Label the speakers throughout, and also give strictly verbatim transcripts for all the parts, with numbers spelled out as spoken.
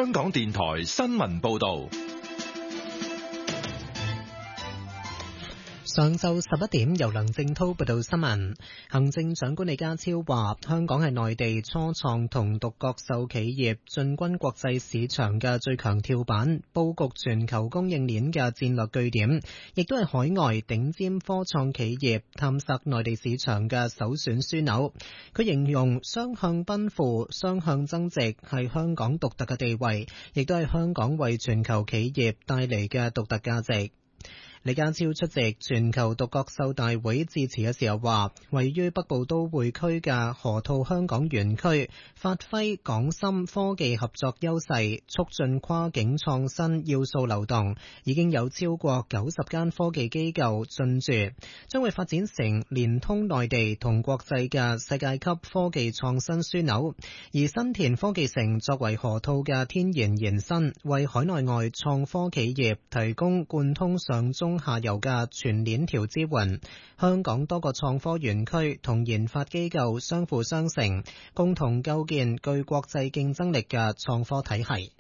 Speaker 1: 香港電台新聞報道。
Speaker 2: 上晝十一點，由梁正濤報道新聞。行政長官李家超話，香港係內地初創同獨角獸企業進軍國際市場嘅最強跳板，佈局全球供應鏈嘅戰略據點，亦都係海外頂尖科創企業探索內地市場嘅首選樞紐。佢形容雙向奔赴、雙向增值係香港獨特嘅地位，亦都係香港為全球企業帶嚟嘅獨特價值。李家超出席全球獨角獸大會致辭嘅時候話，位於北部都會區嘅河套香港園區發揮港深科技合作優勢，促進跨境創新要素流動，已經有超過九十間科技機構進駐，將會發展成連通內地同國際嘅世界級科技創新樞紐。而新田科技城作為河套嘅天然延伸，為海內外創科企業提供貫通上中下游嘅全鏈條支援。香港多個創科園區同研發機構相輔相成，共同構建具國際競爭力嘅創科體系。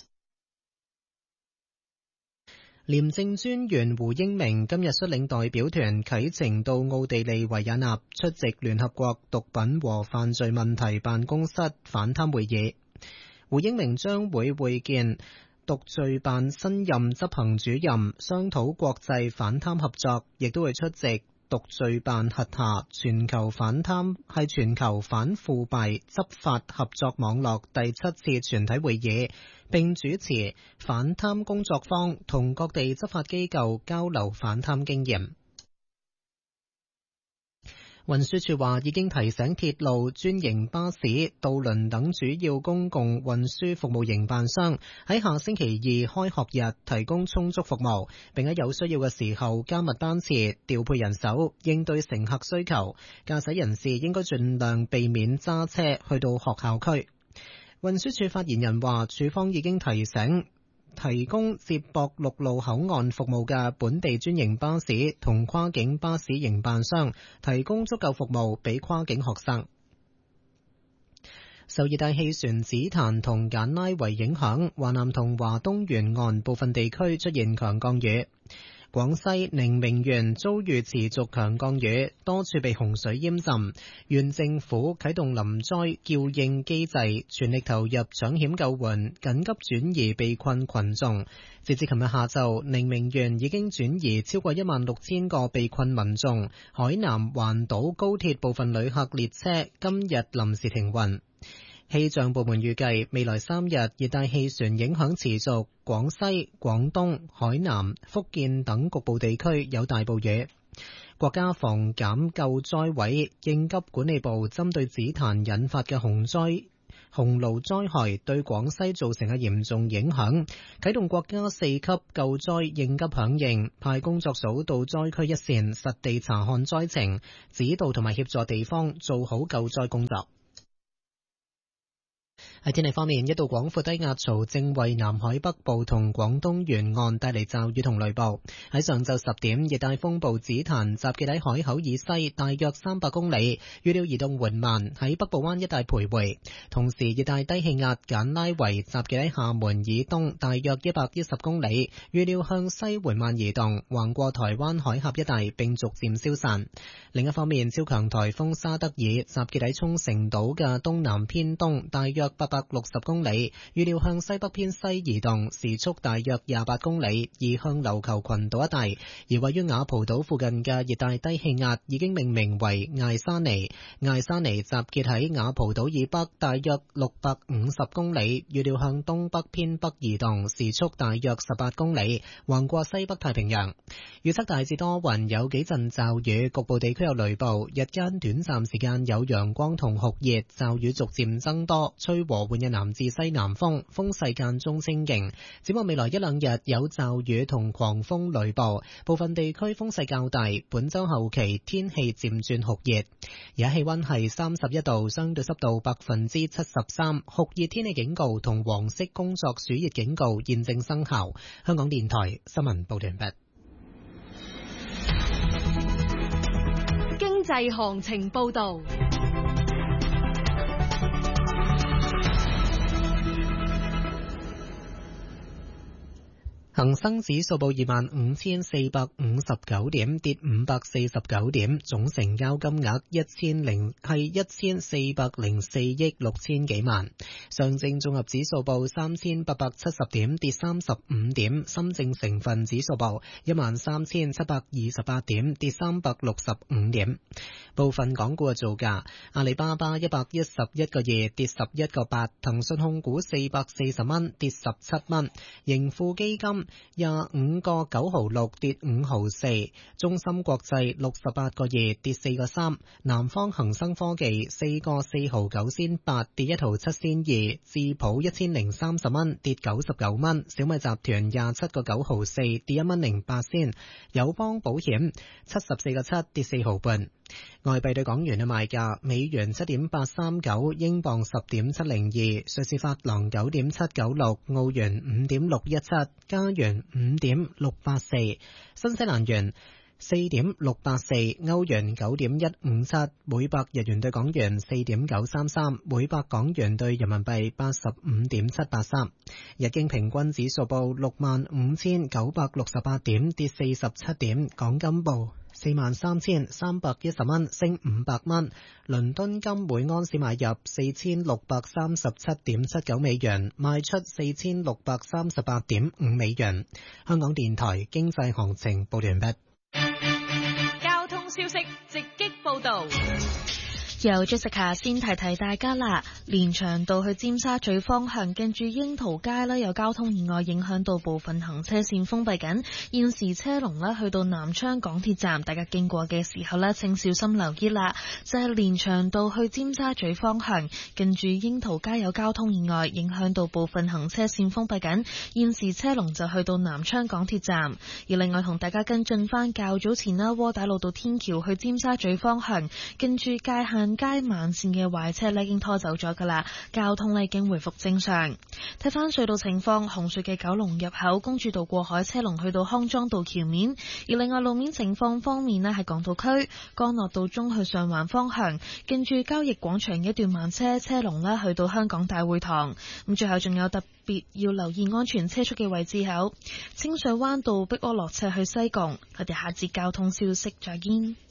Speaker 2: 廉政專員胡英明今日率領代表團啟程到奧地利維也納出席聯合國毒品和犯罪問題辦公室反貪會議。胡英明將會會見毒罪辦新任執行主任，商討國際反貪合作，亦都會出席毒罪辦轄下全球反貪係全球反腐敗執法合作網絡第七次全體會議，並主持反貪工作坊，同各地執法機構交流反貪經驗。運輸署話已經提醒鐵路、專營巴士、渡輪等主要公共運輸服務營辦商喺下星期二開學日提供充足服務，並喺有需要嘅時候加密班次、調配人手，應對乘客需求。駕駛人士應該盡量避免揸車去到學校區。運輸署發言人話，署方已經提醒提供接駁陸路口岸服務嘅本地專營巴士同跨境巴士營辦商提供足夠服務俾跨境學生。受熱帶氣旋紫檀同簡拉維影響，華南同華東沿岸部分地區出現強降雨。廣西寧明縣遭遇持續強降雨，多處被洪水淹浸。縣政府啟動臨災叫應機制，全力投入搶險救援，緊急轉移被困群眾。截至琴日下晝，寧明縣已經轉移超過一萬六千個被困民眾。海南環島高鐵部分旅客列車今日臨時停運。氣象部門預計未來三日熱帶氣旋影響持續，廣西、廣東、海南、福建等局部地區有大暴雨。國家防減救災委應急管理部針對紫檀引發嘅洪災洪澇災害對廣西造成嘅嚴重影響，啟動國家四級救災應急響應，派工作組到災區一線實地查看災情，指導同埋協助地方做好救災工作。喺天氣方面，一道廣闊低壓槽正為南海北部同廣東沿岸帶嚟驟雨同雷暴。喺上晝十點，熱帶風暴紫檀集結喺海口以西大約三百公里，預料移動緩慢，喺北部灣一帶徘徊。同時，熱帶低氣壓簡拉維集結喺廈門以東大約一百一十公里，預料向西緩慢移動，橫過台灣海峽一帶並逐漸消散。另一方面，超強颱風沙德爾集結喺沖繩島嘅東南偏東大約八百六十公里，預料向西北偏西移動，時速大約廿八公里，移向琉球群島一帶。而位於雅蒲島附近嘅熱帶低氣壓已經命名為艾沙尼，艾沙尼集結喺雅蒲島以北大約六百五十公里，預料向東北偏北移動，時速大約十八公里，橫過西北太平洋。預測大致多雲，有幾陣驟雨，局部地區有雷暴，日間短暫時間有陽光同酷熱，驟雨逐漸增多，吹和緩嘅南至西南風，風勢間中清勁。展望未來一兩日有驟雨同狂風雷暴，部分地區風勢較大。本周後期天氣漸轉酷熱，而家氣溫係三十一度，相對濕度百分之七十三，酷熱天氣警告同黃色工作暑熱警告現正生效。香港電台新聞報道完畢。
Speaker 3: 經濟行情報道。
Speaker 2: 恒生指數報二萬五千四百五十九點，跌五百四十九點，總成交金額一千零係一千四百零四億六千幾萬。上證綜合指數報三千八百七十點，跌三十五點。深證成分指數報一萬三千七百二十八點，跌三百六十五點。部分港股嘅造價：阿里巴巴一百一十一個二，跌十一個八；騰訊控股四百四十蚊，跌十七蚊；盈富基金廿五個九毫六，跌五毫四；中芯國際六十八個二，跌四個三；南方恒生科技四個四毫九仙八，跌一毫七仙二；智普一千零三十蚊，跌九十九蚊；小米集團廿七個九毫四，跌一蚊零八仙；友邦保險七十四個七，跌四毫半。外幣對港元嘅賣價：美元七點八三九，英鎊十點七零二，瑞士法郎九點七九六，澳元五點六一七，加元五點六八四，新西蘭元四點六八四，歐元九點一五七，每百日元對港元四點九三三，每百港元對人民幣八十五點七八三。日經平均指數報六萬五千九百六十八點，跌四十七點。港金報四萬三千三百一十蚊，升五百蚊。倫敦金每安士買入四千六百三十七點七九美元，賣出四千六百三十八點五美元。香港電台經濟行情報完畢。
Speaker 3: 交通消息直擊報道。
Speaker 4: 由 Jessica 先提提大家啦，連翔道去尖沙咀方向近住櫻桃街呢，有交通意外影響到部分行車線封閉緊，現時車龍呢去到南昌港鐵站，大家經過嘅時候呢，請小心留意啦。就係連翔道去尖沙咀方向近住櫻桃街有交通意外影響到部分行車線封閉緊，現時車龍就去到南昌港鐵站。而另外同大家跟進翻較早前啦，窩打老道天橋去尖沙咀方向近住界限街慢線嘅壞車呢已經拖走咗噶啦，交通呢已經回復正常。睇翻隧道情況，紅隧嘅九龍入口公主道過海車龍去到康莊道橋面，而另外路面情況方面呢，喺港島區干諾道中去上環方向近住交易廣場一段慢車車龍呢去到香港大會堂。咁最後仲有特別要留意安全車速嘅位置口清水灣道碧柯落斜去西貢。我哋下節交通消息再見。